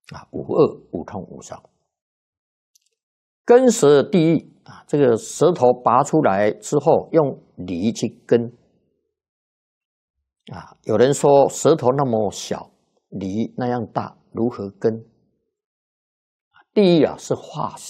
无恶无痛无伤。根舌地狱这个舌头拔出来之后，用犁去耕有人说舌头那么小，犁那样大，如何耕？地狱是化石。